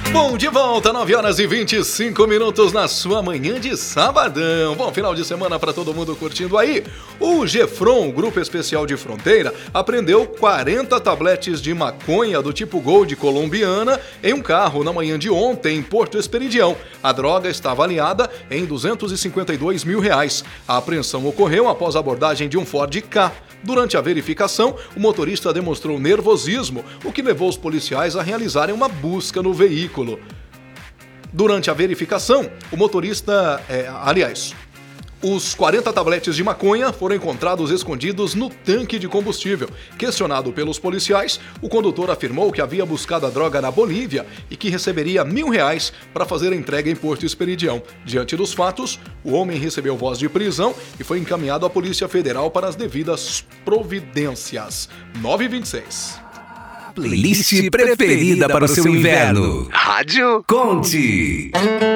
Bom, de volta, 9 horas e 25 minutos na sua manhã de sabadão. Bom final de semana para todo mundo curtindo aí. O Gefron, Grupo Especial de Fronteira, apreendeu 40 tabletes de maconha do tipo Gold colombiana em um carro na manhã de ontem em Porto Esperidião. A droga está avaliada em R$252 mil. A apreensão ocorreu após a abordagem de um Ford Ka. Durante a verificação, o motorista demonstrou nervosismo, o que levou os policiais a realizarem uma busca no veículo. Durante a verificação, o motorista... Os 40 tabletes de maconha foram encontrados escondidos no tanque de combustível. Questionado pelos policiais, o condutor afirmou que havia buscado a droga na Bolívia e que receberia R$1.000 para fazer a entrega em Porto Esperidião. Diante dos fatos, o homem recebeu voz de prisão e foi encaminhado à Polícia Federal para as devidas providências. 9h26. Playlist preferida para o seu inverno. Rádio Conte.